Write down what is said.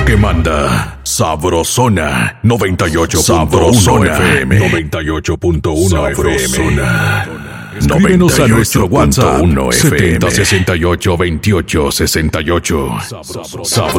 lo que manda. Sabrosona 98.1 FM. 98.1 FM. Escríbenos a nuestro WhatsApp 70682868.